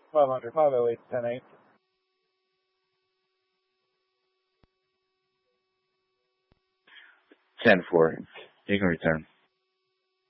5 under 508, 10-8. Ten four. You can return.